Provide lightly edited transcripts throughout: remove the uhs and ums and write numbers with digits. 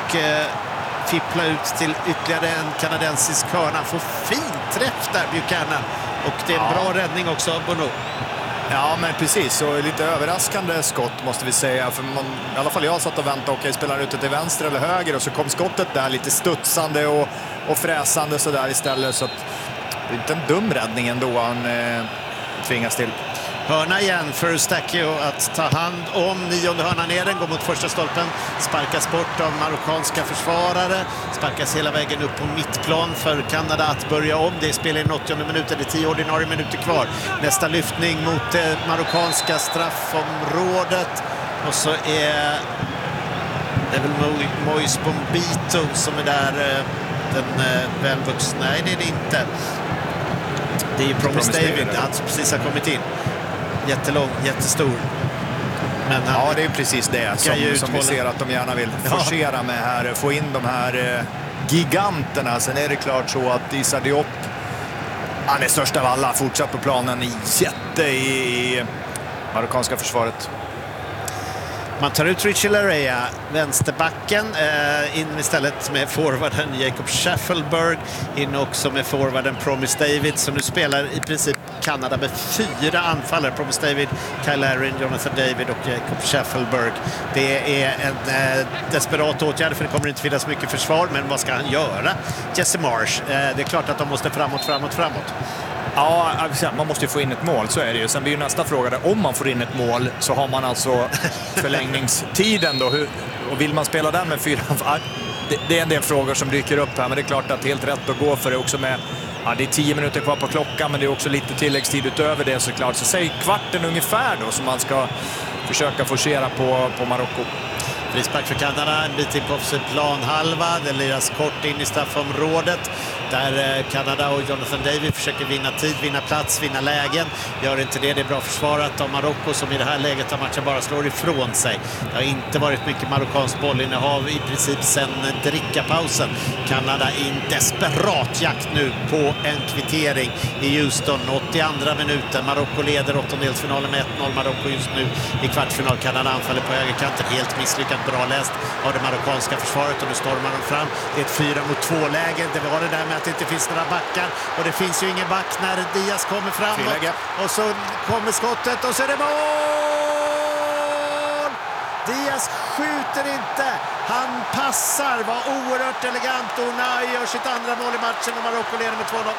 och fippla ut till ytterligare en kanadensisk hörna. Får fin träff där, Buchanan. Och det är en bra räddning också av Bono. Ja, men precis. Och lite överraskande skott måste vi säga. För man, i alla fall jag satt och väntade. Okej, spelar ut till vänster eller höger? Och så kom skottet där lite studsande och fräsande så där istället. Så att, det är inte en dum räddning ändå han tvingas till. Hörna igen för Eustáquio att ta hand om. 9:e hörnan ner, den går mot första stolpen. Sparkas bort av marockanska försvarare. Sparkas hela vägen upp på mittplan för Kanada att börja om. Det spelar i 80:e minuten, det är 10 ordinarie minuter kvar. Nästa lyftning mot det marockanska straffområdet. Och så är det väl Moise Bombito som är där, den välvuxna. Nej, det är det inte. Det är ju Promise David, han som precis har kommit in. Jättelång, jättestor. Men ja, det är precis det som vi ser att de gärna vill forcera med här. Få in de här giganterna. Sen är det klart så att Issa Diop, han är störst av alla, fortsatt på planen. Jätte i marockanska försvaret. Man tar ut Richie Larea, vänsterbacken, in istället med forwarden Jacob Schaffelberg, in också med forwarden Promise David, som nu spelar i princip Kanada med 4 anfallare. Promise David, Kyle Larin, Jonathan David och Jacob Schaffelberg. Det är en desperat åtgärd, för det kommer inte finnas mycket försvar, men vad ska han göra? Jesse Marsh, det är klart att de måste framåt. Ja, man måste ju få in ett mål, så är det ju. Sen blir ju nästa fråga där, om man får in ett mål så har man alltså förlängningstiden då. Och vill man spela den med 4? Det är en del frågor som dyker upp här, men det är klart att helt rätt att gå för det också med. Ja, det är 10 minuter kvar på klockan, men det är också lite tilläggstid utöver det såklart. Så säg kvarten ungefär då som man ska försöka forcera på Marocko. Frispark för Kanada, en bit in på offside planhalva. Det liras kort in i straffområdet där Kanada och Jonathan David försöker vinna tid, vinna plats, vinna lägen. Gör inte det, det är bra försvarat av Marocko som i det här läget av matchen bara slår ifrån sig. Det har inte varit mycket marockansk bollinnehav i princip sedan drickapausen. Kanada in desperat jakt nu på en kvittering i Houston. 82:a minuten, Marocko leder åttondelsfinalen med 1-0. Marocko just nu i kvartsfinal. Kanada anfaller på högerkanten, helt misslyckat. Bra läst av det marockanska försvaret och nu stormar de fram. Det är ett 4-mot-2-läge. Det var det där med att det inte finns några backar och det finns ju ingen back när Diaz kommer fram. Och så kommer skottet och så är det mål! Diaz skjuter inte. Han passar, var oerhört elegant. Unai gör sitt andra mål i matchen och Marocko leder med 2-0.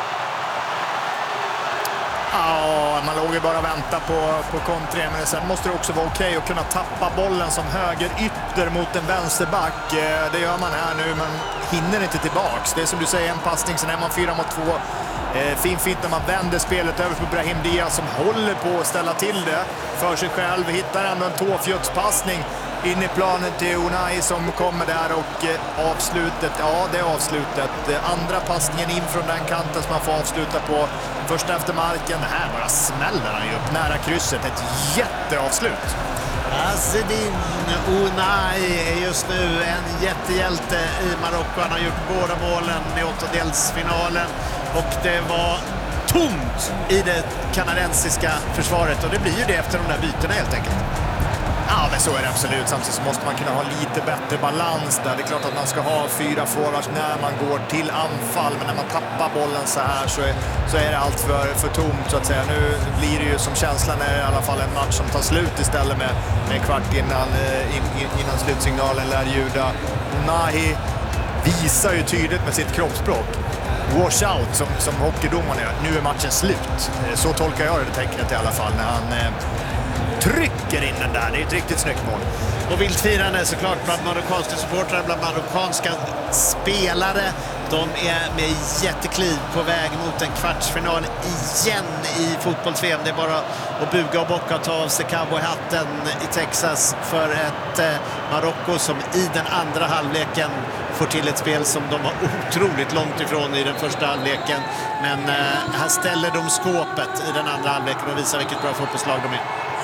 Ja, man låg ju bara och vänta på kontringen, men sen måste det också vara okej att kunna tappa bollen som höger ytter mot en vänsterback. Det gör man här nu, men hinner inte tillbaks. Det är som du säger, en passning, sen är man 4-mot-2. Fint när man vänder spelet över på Brahim Diaz som håller på att ställa till det för sig själv. Hittar ändå en tåfjötspassning in i planen till Unai som kommer där och avslutet, ja det är avslutet. Andra passningen in från den kanten som man får avsluta på. Första efter marken, här bara smäller han ju upp nära krysset. Ett jätteavslut. Azzedine Unai är just nu en jättehjälte i Marocko. Han har gjort båda målen i åttondelsfinalen och det var tomt i det kanadensiska försvaret och det blir ju det efter de där bytena helt enkelt. Ja, men så är det absolut. Samtidigt så måste man kunna ha lite bättre balans där. Det är klart att man ska ha 4 forwards när man går till anfall, men när man tappar bollen så här så är det allt för tomt så att säga. Nu blir det ju som känslan är i alla fall en match som tar slut istället med en kvart innan slutsignalen lär ljuda. Unai visar ju tydligt med sitt kroppsspråk. Wash out som hockeydomaren gör. Nu är matchen slut. Så tolkar jag det tecknet i alla fall när han trycker in den där. Det är ett riktigt snyggt mål. Och vildfirande såklart bland marockanska supportrar, bland marockanska spelare. De är med jättekliv på väg mot en kvartsfinal igen i fotbolls-VM. Det är bara att buga och bocka och ta av sig cowboyhatten i Texas för ett Marocko som i den andra halvleken får till ett spel som de var otroligt långt ifrån i den första halvleken. Men här ställer de skåpet i den andra halvleken och visar vilket bra fotbollslag de är.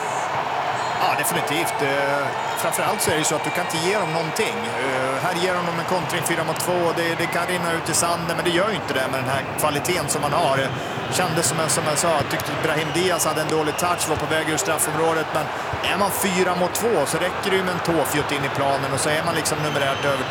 Ja, definitivt. Framförallt så är det så att du kan inte ge dem någonting. Här ger de en kontring 4-mot-2. Det kan rinna ut i sanden, men det gör ju inte det med den här kvaliteten som man har. Kändes som jag sa, jag tyckte Brahim Diaz hade en dålig touch, var på väg ur straffområdet. Men är man 4-mot-2 så räcker det ju med en tåfjutt in i planen och så är man liksom numerärt över